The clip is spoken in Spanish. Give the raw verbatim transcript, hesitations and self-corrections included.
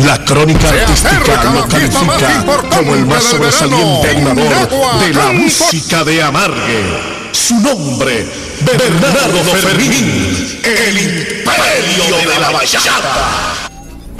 La crónica artística lo califica como el más sobresaliente animador de la música de Amargue. Su nombre, Bernardo Fermín, el imperio de la bachata.